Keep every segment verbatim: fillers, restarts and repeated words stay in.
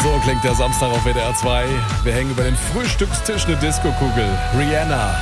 So klingt der Samstag auf W D R zwei. Wir hängen über den Frühstückstisch eine Disco-Kugel. Rihanna,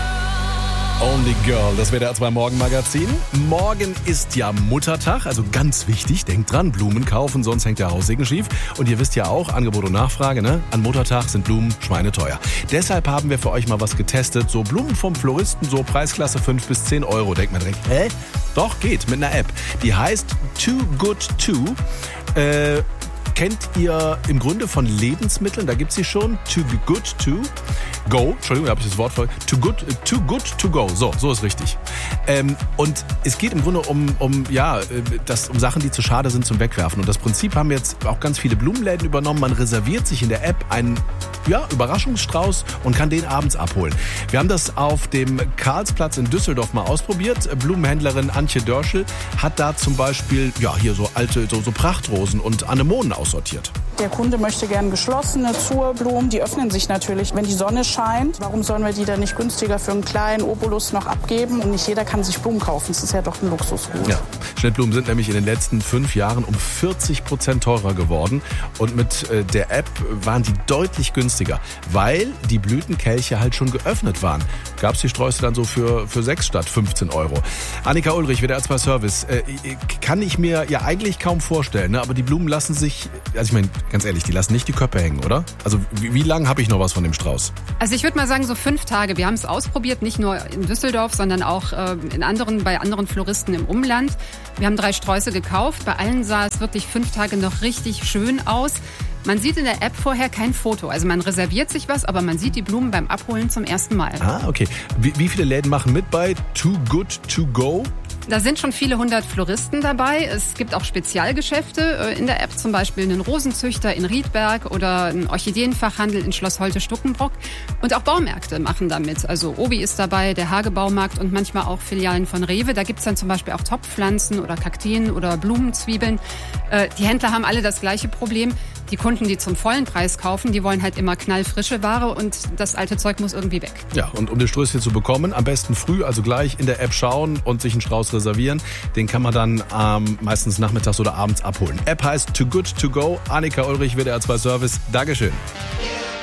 Only Girl, das W D R zwei Morgenmagazin. Morgen ist ja Muttertag, also ganz wichtig, denkt dran, Blumen kaufen, sonst hängt der Haussegen schief. Und ihr wisst ja auch, Angebot und Nachfrage, ne? An Muttertag sind Blumen schweineteuer. Deshalb haben wir für euch mal was getestet, so Blumen vom Floristen, so Preisklasse fünf bis zehn Euro. Denkt man direkt, hä? Doch, geht, mit einer App. Die heißt Too Good To. Äh... Kennt ihr im Grunde von Lebensmitteln, da gibt es sie schon, Too Good To Go, Entschuldigung, da habe ich das Wort voll, Too Good, too good To Go, so, so ist richtig. Ähm, und es geht im Grunde um, um, ja, das, um Sachen, die zu schade sind zum Wegwerfen. Und das Prinzip haben jetzt auch ganz viele Blumenläden übernommen. Man reserviert sich in der App einen ja, Überraschungsstrauß und kann den abends abholen. Wir haben das auf dem Karlsplatz in Düsseldorf mal ausprobiert. Blumenhändlerin Antje Dörschel hat da zum Beispiel ja, hier so alte so, so Prachtrosen und Anemonen aussortiert. Der Kunde möchte gerne geschlossene Zurblumen. Die öffnen sich natürlich, wenn die Sonne scheint. Warum sollen wir die dann nicht günstiger für einen kleinen Obolus noch abgeben? Und nicht jeder kann sich Blumen kaufen. Das ist ja doch ein Luxusgut. Ja. Schnittblumen sind nämlich in den letzten fünf Jahren um vierzig Prozent teurer geworden. Und mit äh, der App waren die deutlich günstiger, weil die Blütenkelche halt schon geöffnet waren. Gab es die Sträuße dann so für, für sechs statt fünfzehn Euro. Annika Ulrich, W D R zwei Service. Äh, kann ich mir ja eigentlich kaum vorstellen, ne? Aber die Blumen lassen sich, also ich meine, ganz ehrlich, die lassen nicht die Köpfe hängen, oder? Also wie, wie lange habe ich noch was von dem Strauß? Also ich würde mal sagen, so fünf Tage. Wir haben es ausprobiert, nicht nur in Düsseldorf, sondern auch äh, in anderen, bei anderen Floristen im Umland. Wir haben drei Sträuße gekauft. Bei allen sah es wirklich fünf Tage noch richtig schön aus. Man sieht in der App vorher kein Foto. Also man reserviert sich was, aber man sieht die Blumen beim Abholen zum ersten Mal. Ah, okay. Wie, wie viele Läden machen mit bei Too Good To Go? Da sind schon viele hundert Floristen dabei. Es gibt auch Spezialgeschäfte in der App, zum Beispiel einen Rosenzüchter in Riedberg oder einen Orchideenfachhandel in Schloss Holte-Stuckenbrock. Und auch Baumärkte machen damit. Also Obi ist dabei, der Hage-Baumarkt und manchmal auch Filialen von Rewe. Da gibt's dann zum Beispiel auch Topfpflanzen oder Kakteen oder Blumenzwiebeln. Die Händler haben alle das gleiche Problem. Die Kunden, die zum vollen Preis kaufen, die wollen halt immer knallfrische Ware und das alte Zeug muss irgendwie weg. Ja, und um das Strößchen zu bekommen, am besten früh, also gleich in der App schauen und sich einen Strauß reservieren. Den kann man dann ähm, meistens nachmittags oder abends abholen. App heißt Too Good To Go. Annika Ulrich, W D R zwei Service. Dankeschön.